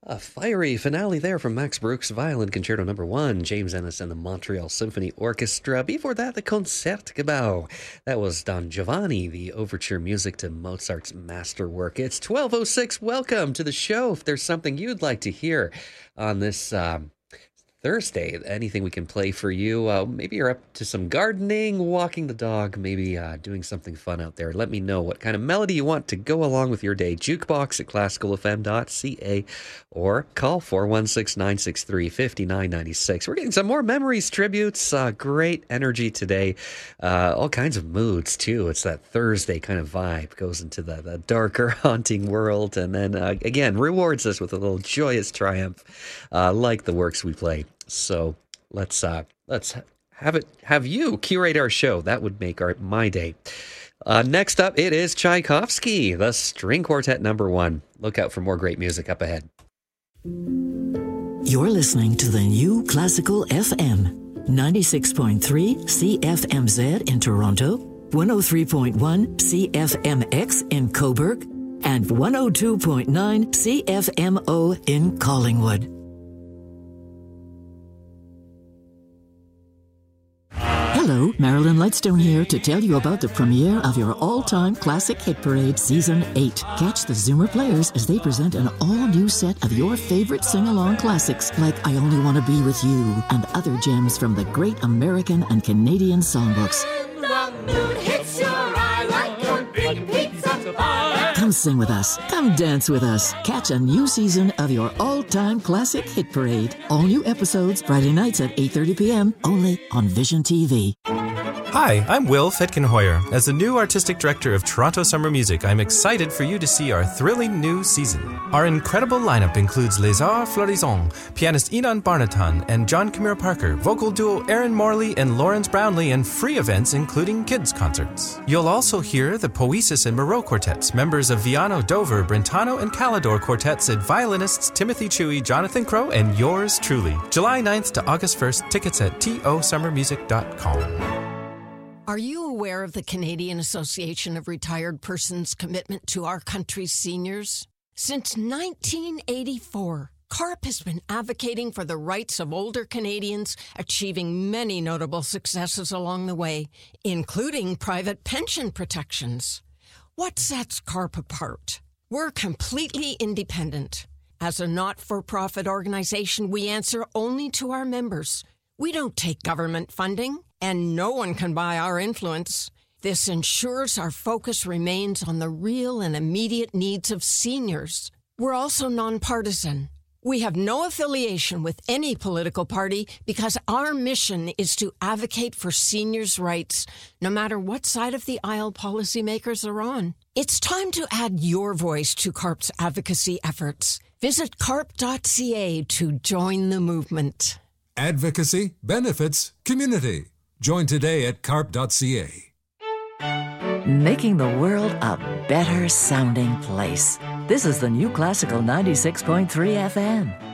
A fiery finale there from Max Bruch's Violin Concerto No. 1, James Ennis and the Montreal Symphony Orchestra. Before that, the Concertgebouw. That was Don Giovanni, the overture music to Mozart's masterwork. It's 12:06. Welcome to the show. If there's something you'd like to hear on this Thursday, anything we can play for you. Maybe you're up to some gardening, walking the dog, maybe doing something fun out there. Let me know what kind of melody you want to go along with your day. Jukebox at classicalfm.ca or call 416-963-5996. We're getting some more memories, tributes, great energy today. All kinds of moods, too. It's that Thursday kind of vibe. Goes into the darker, haunting world. And then, again, rewards us with a little joyous triumph, like the works we play. So let's have you curate our show. That would make my day. Next up, it is Tchaikovsky, the String Quartet No. 1. Look out for more great music up ahead. You're listening to the new Classical FM, 96.3 CFMZ in Toronto, 103.1 CFMX in Cobourg, and 102.9 CFMO in Collingwood. Hello, Marilyn Lightstone here to tell you about the premiere of your all-time classic hit parade, Season 8. Catch the Zoomer players as they present an all-new set of your favorite sing-along classics like I Only Want to Be With You and other gems from the great American and Canadian songbooks. The moon hits your eye like your big pizza pie. Come sing with us. Come dance with us. Catch a new season of your all-time classic hit parade. All new episodes Friday nights at 8:30 p.m. only on Vision TV. Hi, I'm Will Fetkin-Hoyer. As the new artistic director of Toronto Summer Music, I'm excited for you to see our thrilling new season. Our incredible lineup includes Les Arts Florissants, pianist Enon Barnatan and John Camille Parker, vocal duo Aaron Morley and Lawrence Brownlee, and free events including kids' concerts. You'll also hear the Poesis and Moreau quartets, members of Viano, Dover, Brentano, and Calidor quartets, and violinists Timothy Chewy, Jonathan Crow, and yours truly. July 9th to August 1st, tickets at tosummermusic.com. Are you aware of the Canadian Association of Retired Persons' commitment to our country's seniors? Since 1984, CARP has been advocating for the rights of older Canadians, achieving many notable successes along the way, including private pension protections. What sets CARP apart? We're completely independent. As a not-for-profit organization, we answer only to our members. We don't take government funding, and no one can buy our influence. This ensures our focus remains on the real and immediate needs of seniors. We're also nonpartisan. We have no affiliation with any political party because our mission is to advocate for seniors' rights, no matter what side of the aisle policymakers are on. It's time to add your voice to CARP's advocacy efforts. Visit carp.ca to join the movement. Advocacy, benefits, community. Join today at carp.ca. Making the world a better sounding place. This is the new Classical 96.3 FM.